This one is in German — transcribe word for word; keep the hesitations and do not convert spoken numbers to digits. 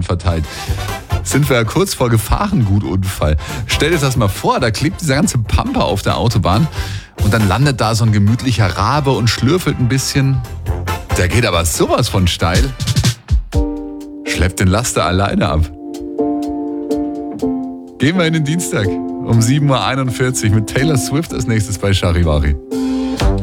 verteilt. Sind wir ja kurz vor Gefahrengutunfall. Stell dir das mal vor, da klebt dieser ganze Pamper auf der Autobahn und dann landet da so ein gemütlicher Rabe und schlürfelt ein bisschen. Der geht aber sowas von steil. Schleppt den Laster alleine ab. Gehen wir in den Dienstag um sieben Uhr einundvierzig mit Taylor Swift als nächstes bei Charivari.